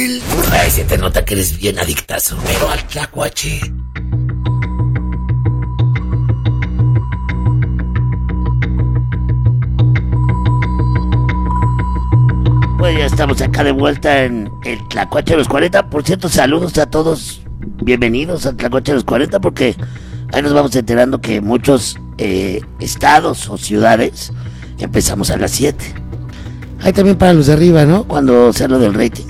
Ay, se te nota que eres bien adictazo, pero al tlacuache. Pues ya estamos acá de vuelta en el Tlacuache de los 40. Por cierto, saludos a todos. Bienvenidos al Tlacuache de los 40, porque ahí nos vamos enterando que muchos estados o ciudades empezamos a las 7. Ahí también para los de arriba, ¿no? Cuando sea lo del rating.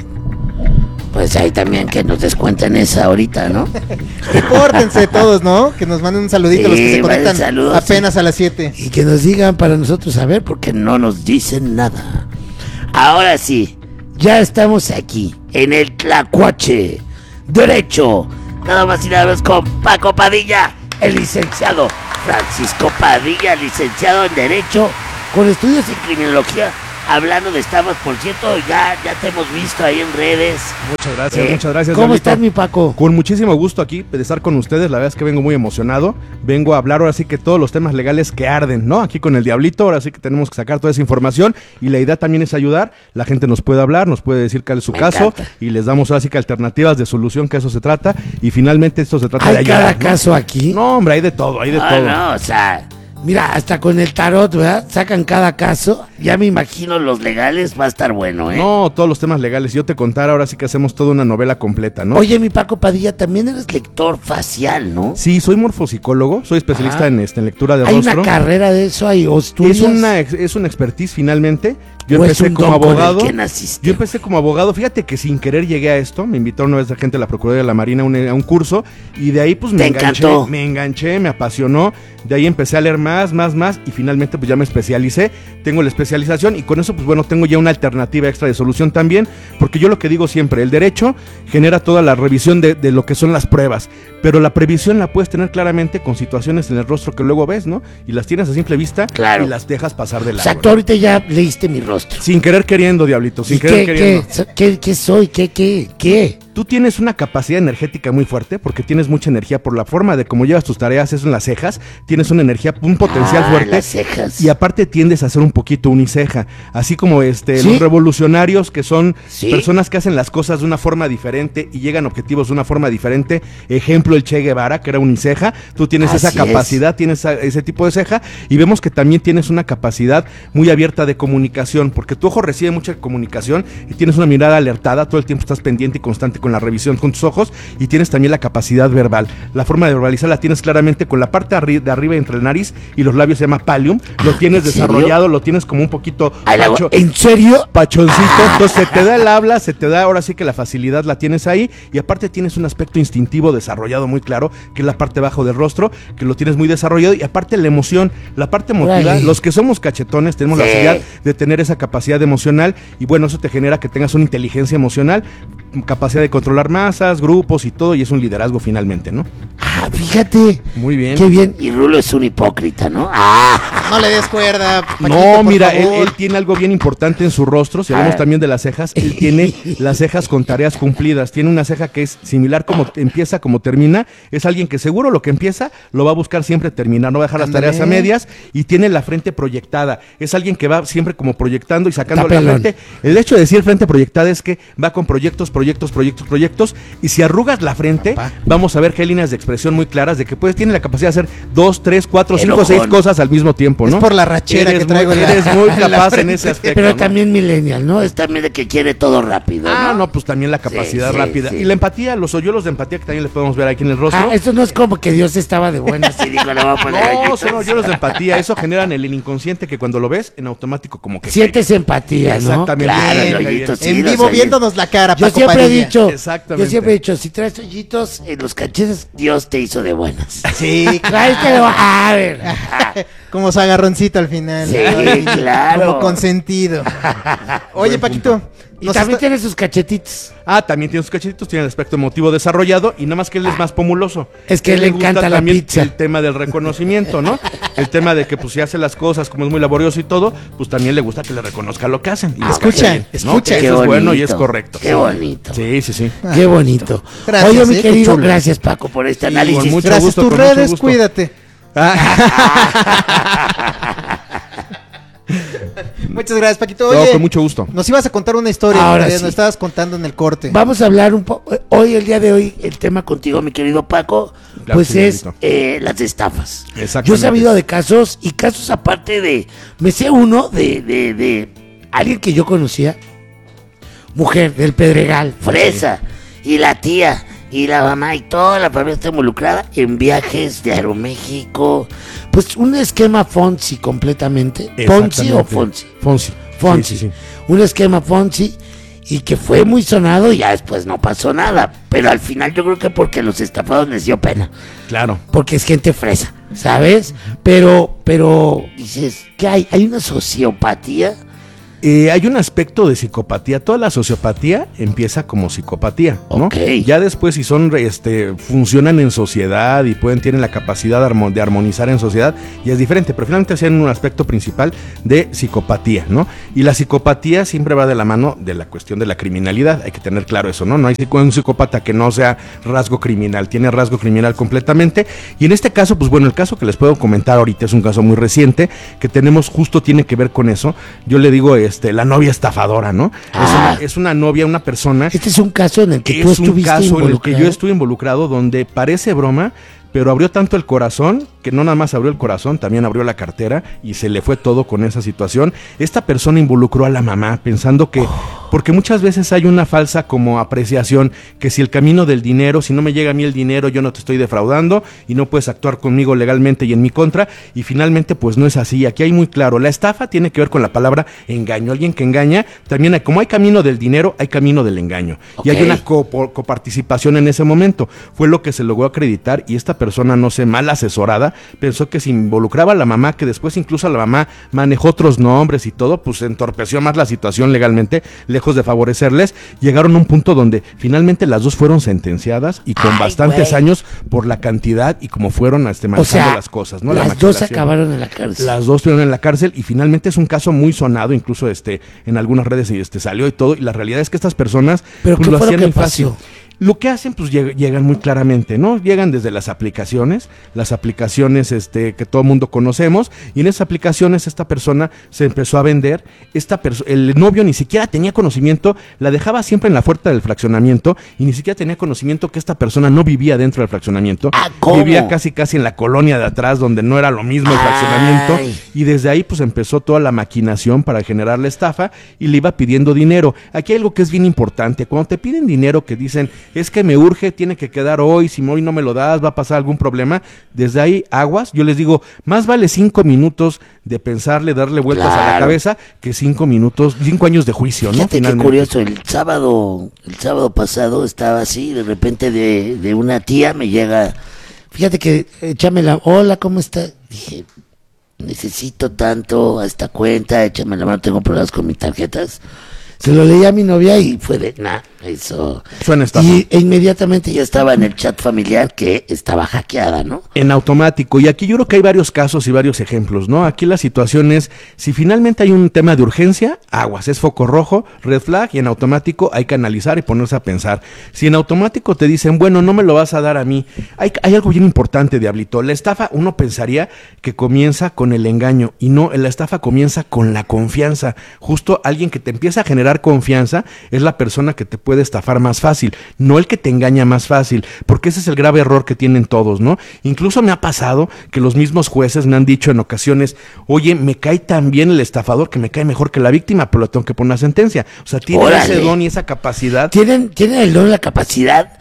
Pues ahí también que nos descuenten esa ahorita, ¿no? Repórtense todos, ¿no? Que nos manden un saludito los que se conectan saludos, apenas a las 7. Y que nos digan para nosotros saber, porque no nos dicen nada. Ahora sí, ya estamos aquí, en el Tlacuache Derecho. Nada más y nada menos con Paco Padilla, el licenciado Francisco Padilla, licenciado en Derecho, con estudios en Criminología. Hablando de estafas, por cierto, ya te hemos visto ahí en redes. Muchas gracias. ¿Cómo Diablito. estás, mi Paco? Con muchísimo gusto aquí de estar con ustedes. La verdad es que vengo muy emocionado. Vengo a hablar ahora sí que todos los temas legales que arden, ¿no? Aquí con el Diablito, ahora sí que tenemos que sacar toda esa información. Y la idea también es ayudar. La gente nos puede hablar, nos puede decir cuál es su caso. Encanta. Y les damos ahora sí que alternativas de solución, que eso se trata. Y finalmente esto se trata de ¿Hay ayudar, cada ¿no? caso aquí? No, hombre, hay de todo, hay de todo. No, o sea, mira, hasta con el tarot, ¿verdad? Sacan cada caso. Ya me imagino los legales, va a estar bueno, ¿eh? No, todos los temas legales. Yo te contara, ahora sí que hacemos toda una novela completa, ¿no? Oye, mi Paco Padilla, también eres lector facial, ¿no? Sí, soy morfopsicólogo, soy especialista en lectura de ¿Hay rostro. una carrera de eso ahí? ¿O estudias? Es una expertise finalmente. Yo ¿O es empecé un como don con el abogado. que naciste? Yo empecé como abogado. Fíjate que sin querer llegué a esto. Me invitó una vez la gente de la Procuraduría de la Marina a un curso. Y de ahí pues ¿Te encantó? me enganché, me apasionó. De ahí empecé a leer más. Y finalmente pues ya me especialicé. Tengo la especialización y con eso pues bueno, tengo ya una alternativa extra de solución también. Porque yo lo que digo siempre, el derecho genera toda la revisión de lo que son las pruebas. Pero la previsión la puedes tener claramente con situaciones en el rostro que luego ves, ¿no? Y las tienes a simple vista. Claro. Y las dejas pasar de O largo. sea, tú ahorita ya leíste mi rostro. Sin querer queriendo, Diablito, sin ¿Y querer queriendo. qué soy? ¿Qué? Tú tienes una capacidad energética muy fuerte porque tienes mucha energía por la forma de cómo llevas tus tareas, eso en las cejas, tienes una energía, un potencial fuerte. Las cejas. Y aparte tiendes a ser un poquito uniceja, así como ¿Sí? los revolucionarios que son ¿Sí? personas que hacen las cosas de una forma diferente y llegan a objetivos de una forma diferente. Ejemplo, el Che Guevara, que era uniceja. Tú tienes esa Así capacidad, tienes ese tipo de ceja y vemos que también tienes una capacidad muy abierta de comunicación, porque tu ojo recibe mucha comunicación y tienes una mirada alertada, todo el tiempo estás pendiente y constante con la revisión con tus ojos y tienes también la capacidad verbal. La forma de verbalizar la tienes claramente con la parte de arriba entre el nariz y los labios, se llama pallium. Lo tienes ¿en serio? desarrollado, lo tienes como un poquito ¿En serio? pachoncito, entonces se te da el habla, se te da ahora sí que la facilidad la tienes ahí y aparte tienes un aspecto instintivo desarrollado muy claro, que es la parte bajo del rostro, que lo tienes muy desarrollado y aparte la emoción, la parte emotiva, Órale. los que somos cachetones tenemos la Sí. facilidad de tener esa capacidad emocional y bueno, eso te genera que tengas una inteligencia emocional, capacidad de controlar masas, grupos y todo y es un liderazgo finalmente, ¿no? Ah, fíjate. Muy bien. Qué bien. Y Rulo es un hipócrita, ¿no? No le des cuerda, Paquito, No, por mira, favor. él tiene algo bien importante en su rostro. Si hablamos también de las cejas, él tiene las cejas con tareas cumplidas. Tiene una ceja que es similar como empieza, como termina. Es alguien que seguro lo que empieza lo va a buscar siempre terminar, no va a dejar las Ándale. tareas a medias y tiene la frente proyectada. Es alguien que va siempre como proyectando y sacando Está la pelón. frente. El hecho de decir frente proyectada es que va con proyectos y si arrugas la frente, vamos a ver que hay líneas de expresión muy claras de que tiene la capacidad de hacer 2, 3, 4, 5, 6 cosas al mismo tiempo, ¿no? Es por la rachera que traigo en la- Eres muy en la capaz en frente. ese aspecto. Pero ¿no? también millennial, ¿no? Es también de que quiere todo rápido, ¿no? No, pues también la capacidad Sí, rápida. sí. Y la empatía, los hoyuelos de empatía que también le podemos ver aquí en el rostro. Eso no es como que Dios estaba de buenas y dijo, le voy a poner No, gallitos. son hoyuelos de empatía. Eso generan el inconsciente que cuando lo ves, en automático como que... Sientes empatía, ¿no? Exactamente. Claro, Bien, los bien. hoyitos, sí, En los vivo hoyitos. viéndonos la cara, Yo Paco siempre he Padilla. dicho, Exactamente. yo siempre he dicho, si traes hoyitos en los cachetes, Dios te hizo de buenas. Sí, Tráetelo, a ver. como su agarroncito al final. Sí, Ay, claro. Como consentido. Oye, Paquito. Y también tiene sus cachetitos. También tiene sus cachetitos, tiene el aspecto emotivo desarrollado y nada más que él es más pomuloso. Es que Él le gusta encanta la también pizza. el tema del reconocimiento, ¿no? El tema de que pues si hace las cosas como es muy laborioso y todo, pues también le gusta que le reconozca lo que hacen. Y les escucha, cae bien, ¿no? escucha. Eso Qué es bueno y bonito, es correcto. Qué bonito. Sí, sí, sí. Qué bonito. Gracias, Oye, mi qué querido, chulo. gracias, Paco, por este análisis. con mucho Gracias, gusto, tus con mucho redes, Muchas gracias, Paquito. No, Oye, con mucho gusto. nos ibas a contar una historia, Ahora que sí. nos estabas contando en el corte. Vamos a hablar un poco. Hoy, el día de hoy, el tema contigo, mi querido Paco, Claro, pues señorito. es las estafas. Exactamente. Yo he sabido de casos, y casos aparte de. Me sé uno de alguien que yo conocía, mujer del Pedregal, fresa, y la tía, y la mamá, y toda la familia está involucrada en viajes de Aeroméxico. Pues un esquema Fonsi completamente. ¿Ponzi o Exactamente. Fonsi? Fonsi. Fonsi. Sí. Un esquema Fonsi y que fue muy sonado y ya después no pasó nada. Pero al final yo creo que porque a los estafados les dio pena. Claro. Porque es gente fresa, ¿sabes? Pero dices, ¿qué hay? ¿Hay una sociopatía? Hay un aspecto de psicopatía. Toda la sociopatía empieza como psicopatía, ¿no? Ok. Ya después, si son, funcionan en sociedad y tienen la capacidad de armonizar en sociedad, ya es diferente. Pero finalmente tienen un aspecto principal de psicopatía, ¿no? Y la psicopatía siempre va de la mano de la cuestión de la criminalidad. Hay que tener claro eso, ¿no? No hay un psicópata que no sea rasgo criminal. Tiene rasgo criminal completamente. Y en este caso, pues bueno, el caso que les puedo comentar ahorita es un caso muy reciente que tenemos, justo tiene que ver con eso. Yo le digo, la novia estafadora, ¿no? Ah. Es una novia, una persona. Este es un caso en el que tú Es un estuviste caso en el que involucrado. yo estuve involucrado, donde parece broma, pero abrió tanto el corazón, que no nada más abrió el corazón, también abrió la cartera y se le fue todo con esa situación. Esta persona involucró a la mamá pensando que, porque muchas veces hay una falsa como apreciación, que si el camino del dinero, si no me llega a mí el dinero, yo no te estoy defraudando y no puedes actuar conmigo legalmente y en mi contra, y finalmente pues no es así. Aquí hay muy claro, la estafa tiene que ver con la palabra engaño. Alguien que engaña, también hay, como hay camino del dinero, hay camino del engaño. Ok. Y hay una coparticipación en ese momento. Fue lo que se logró acreditar y esta persona, no sé, mal asesorada, pensó que se involucraba a la mamá, que después incluso la mamá manejó otros nombres y todo, pues entorpeció más la situación legalmente, lejos de favorecerles. Llegaron a un punto donde finalmente las dos fueron sentenciadas y con Ay, bastantes güey. años por la cantidad y como fueron manejando O sea, las cosas, ¿no? La las dos maquilación. acabaron en la cárcel. Las dos estuvieron en la cárcel y finalmente es un caso muy sonado, incluso en algunas redes salió y todo, y la realidad es que estas personas ¿Pero pues, qué lo fue lo hacían que muy fácil. pasó? Lo que hacen, pues llegan muy claramente, ¿no? Llegan desde las aplicaciones que todo mundo conocemos, y en esas aplicaciones esta persona se empezó a vender. El novio ni siquiera tenía conocimiento, la dejaba siempre en la puerta del fraccionamiento y ni siquiera tenía conocimiento que esta persona no vivía dentro del fraccionamiento. Ah, ¿cómo? Vivía casi en la colonia de atrás, donde no era lo mismo el Ay. fraccionamiento, y desde ahí pues empezó toda la maquinación para generar la estafa y le iba pidiendo dinero. Aquí hay algo que es bien importante: cuando te piden dinero, que dicen, es que me urge, tiene que quedar hoy, si hoy no me lo das va a pasar algún problema, desde ahí aguas. Yo les digo, más vale 5 minutos de pensarle, darle vueltas a la Claro. cabeza, que 5 años de juicio, ¿no? Fíjate qué Finalmente. curioso, el sábado pasado estaba así, de repente de una tía me llega, fíjate que, échamela, hola, ¿cómo está? Dije, necesito tanto a esta cuenta, échame la mano, tengo problemas con mis tarjetas. Se lo leí a mi novia y fue de, eso. Suena estafa. E inmediatamente ya estaba en el chat familiar que estaba hackeada, ¿no? En automático. Y aquí yo creo que hay varios casos y varios ejemplos, ¿no? Aquí la situación es, si finalmente hay un tema de urgencia, aguas, es foco rojo, red flag, y en automático hay que analizar y ponerse a pensar. Si en automático te dicen, bueno, no me lo vas a dar a mí, hay algo bien importante, Diablito. La estafa, uno pensaría que comienza con el engaño, y no, la estafa comienza con la confianza. Justo alguien que te empieza a generar confianza es la persona que te puede estafar más fácil, no el que te engaña más fácil, porque ese es el grave error que tienen todos, ¿no? Incluso me ha pasado que los mismos jueces me han dicho en ocasiones, oye, me cae tan bien el estafador que me cae mejor que la víctima, pero le tengo que poner una sentencia. O sea, tiene Órale. ese don y esa capacidad. Tienen el don y la capacidad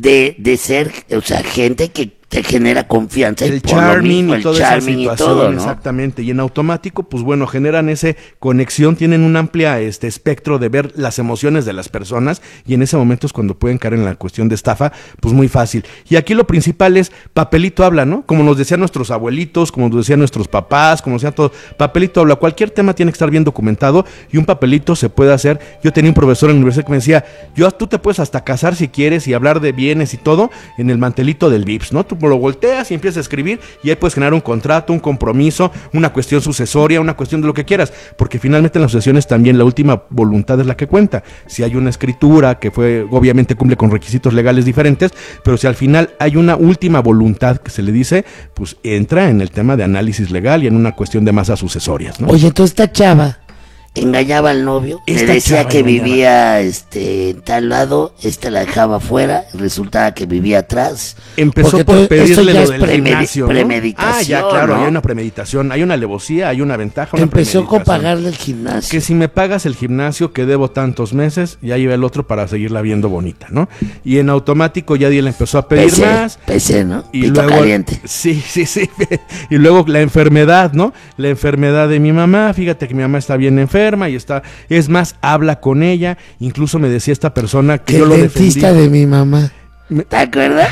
de ser, o sea, gente que te genera confianza. El y por lo charming mismo, y toda esa situación, exactamente. Y en automático, pues bueno, generan esa conexión, tienen un amplia espectro de ver las emociones de las personas, y en ese momento es cuando pueden caer en la cuestión de estafa, pues muy fácil. Y aquí lo principal es, papelito habla, ¿no? Como nos decían nuestros abuelitos, como nos decían nuestros papás, como nos decían todos, papelito habla. Cualquier tema tiene que estar bien documentado, y un papelito se puede hacer. Yo tenía un profesor en la universidad que me decía, tú te puedes hasta casar si quieres y hablar de bienes y todo en el mantelito del VIPS, ¿no? Tú lo volteas y empiezas a escribir, y ahí puedes generar un contrato, un compromiso, una cuestión sucesoria, una cuestión de lo que quieras, porque finalmente en las sucesiones también la última voluntad es la que cuenta. Si hay una escritura que obviamente cumple con requisitos legales diferentes, pero si al final hay una última voluntad que se le dice, pues entra en el tema de análisis legal y en una cuestión de masas sucesorias, ¿no? Oye, entonces esta chava engañaba al novio, le Esta decía chava que engañaba. vivía en tal lado, la dejaba afuera, resultaba que vivía atrás. Empezó Porque por todo- pedirle eso ya lo es del gimnasio, ¿no? premeditación, Ah, ya, claro, ¿no? hay una premeditación, hay una alevosía, hay una ventaja, una Empezó con premeditación. pagarle el gimnasio. Que si me pagas el gimnasio que debo tantos meses, ya iba el otro para seguirla viendo bonita, ¿no? Y en automático ya le empezó a pedir más. PC, ¿no? Y Pito luego, caliente. sí. Y luego la enfermedad, ¿no? La enfermedad de mi mamá, fíjate que mi mamá está bien enferma y está, es más, habla con ella, incluso me decía esta persona que Que yo el lo dentista defendí. de mi mamá. ¿Te acuerdas?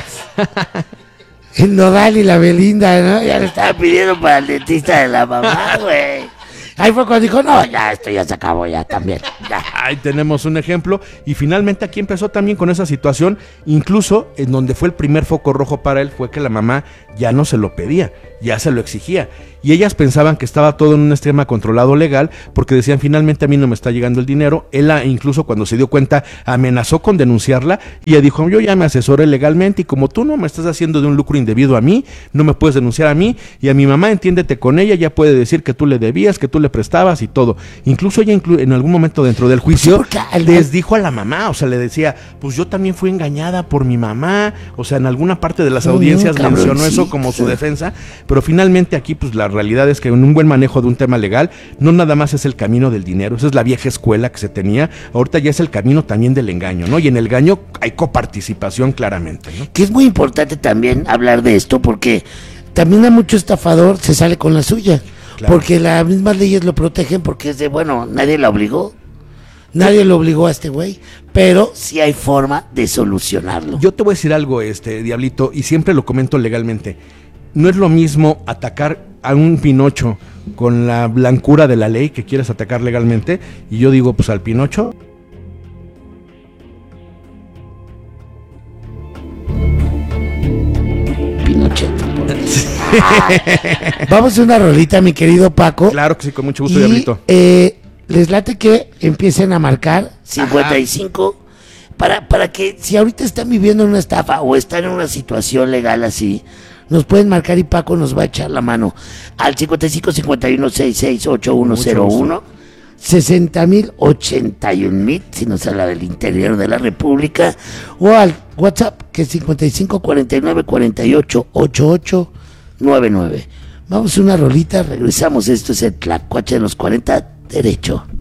El Nodal y la Belinda, ¿no? Ya le estaba pidiendo para el dentista de la mamá, güey. Ahí fue cuando dijo, no, ya, esto ya se acabó, ya también, ya. Ahí tenemos un ejemplo. Y finalmente aquí empezó también con esa situación, incluso en donde fue el primer foco rojo para él, fue que la mamá ya no se lo pedía, ya se lo exigía. Y ellas pensaban que estaba todo en un esquema controlado legal, porque decían, finalmente a mí no me está llegando el dinero. Él incluso cuando se dio cuenta amenazó con denunciarla, y ella dijo, yo ya me asesoré legalmente, y como tú no me estás haciendo de un lucro indebido a mí, no me puedes denunciar a mí, y a mi mamá, entiéndete con ella, ya puede decir que tú le debías, que tú le prestabas y todo. Incluso ella en algún momento dentro del juicio porque les dijo a la mamá, o sea, le decía, pues yo también fui engañada por mi mamá, o sea, en alguna parte de las audiencias mencionó eso como su defensa, pero finalmente aquí pues la realidad es que en un buen manejo de un tema legal, no nada más es el camino del dinero, esa es la vieja escuela que se tenía, ahorita ya es el camino también del engaño, ¿no? Y en el engaño hay coparticipación claramente, ¿no? Que es muy importante también hablar de esto, porque también a mucho estafador se sale con la suya. Claro. Porque las mismas leyes lo protegen, porque es de, bueno, nadie la obligó. Nadie lo obligó a este güey, pero sí hay forma de solucionarlo. Yo te voy a decir algo, Diablito, y siempre lo comento legalmente. No es lo mismo atacar a un Pinocho con la blancura de la ley que quieres atacar legalmente, y yo digo, pues al Pinocho. Pinochet. Vamos a una rolita, mi querido Paco. Claro que sí, con mucho gusto, Y, Diablito. les late que empiecen a marcar 55 para que si ahorita están viviendo una estafa o están en una situación legal así, nos pueden marcar y Paco nos va a echar la mano al 55 51 66 8101 60,000 81,000 si nos habla del interior de la República, o al WhatsApp que es 55 49 48 88 99. Vamos a una rolita, regresamos. Esto es el Tlacuache de los 40 derecho.